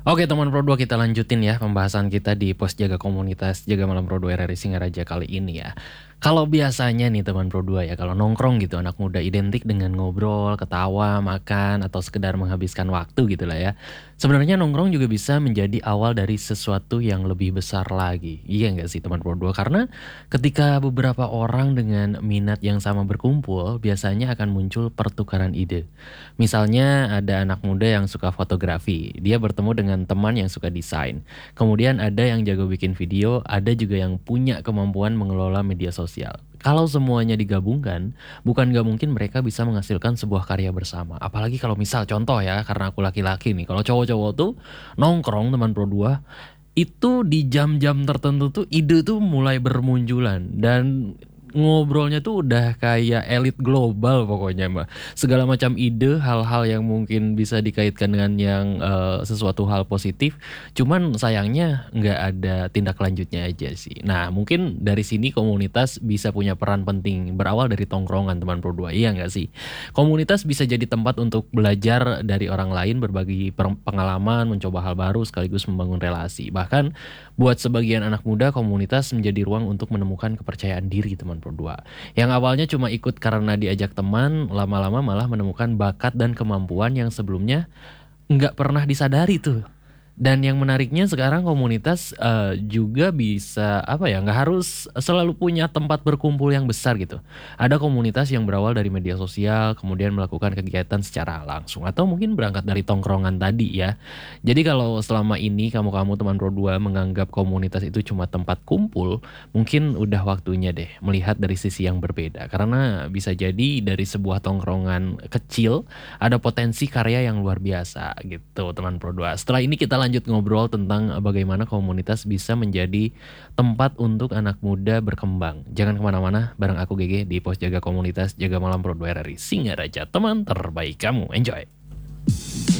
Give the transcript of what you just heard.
Oke teman Pro 2 kita lanjutin ya pembahasan kita di pos jaga komunitas Jaga Malam Pro 2 RRI Singaraja kali ini ya. Kalau biasanya nih teman Pro 2 ya, kalau nongkrong gitu anak muda identik dengan ngobrol, ketawa, makan, atau sekedar menghabiskan waktu gitu lah ya. Sebenarnya nongkrong juga bisa menjadi awal dari sesuatu yang lebih besar lagi. Iya nggak sih teman Pro 2? Karena ketika beberapa orang dengan minat yang sama berkumpul, biasanya akan muncul pertukaran ide. Misalnya ada anak muda yang suka fotografi, dia bertemu dengan teman yang suka desain. Kemudian ada yang jago bikin video, ada juga yang punya kemampuan mengelola media sosial. Kalau semuanya digabungkan, bukan gak mungkin mereka bisa menghasilkan sebuah karya bersama. Apalagi kalau misal contoh ya, karena aku laki-laki nih, kalau cowok-cowok tuh nongkrong teman Pro 2, itu di jam-jam tertentu tuh ide tuh mulai bermunculan dan ngobrolnya tuh udah kayak elit global pokoknya Mbak. Segala macam ide, hal-hal yang mungkin bisa dikaitkan dengan yang sesuatu hal positif, cuman sayangnya nggak ada tindak lanjutnya aja sih. Nah, mungkin dari sini komunitas bisa punya peran penting berawal dari tongkrongan teman Pro 2. Iya nggak sih? Komunitas bisa jadi tempat untuk belajar dari orang lain, berbagi pengalaman, mencoba hal baru sekaligus membangun relasi. Bahkan buat sebagian anak muda, komunitas menjadi ruang untuk menemukan kepercayaan diri teman Pro 2. Yang awalnya cuma ikut karena diajak teman, lama-lama malah menemukan bakat dan kemampuan yang sebelumnya nggak pernah disadari tuh. Dan yang menariknya sekarang komunitas juga bisa apa ya, nggak harus selalu punya tempat berkumpul yang besar gitu. Ada komunitas yang berawal dari media sosial, kemudian melakukan kegiatan secara langsung atau mungkin berangkat dari tongkrongan tadi ya. Jadi kalau selama ini kamu-kamu teman Pro 2 menganggap komunitas itu cuma tempat kumpul, mungkin udah waktunya deh melihat dari sisi yang berbeda. Karena bisa jadi dari sebuah tongkrongan kecil ada potensi karya yang luar biasa gitu teman Pro 2. Setelah ini kita lanjut ngobrol tentang bagaimana komunitas bisa menjadi tempat untuk anak muda berkembang. Jangan kemana-mana, bareng aku GG di Pos Jaga Komunitas Jaga Malam Pro 2 RRI Singaraja, teman terbaik kamu. Enjoy!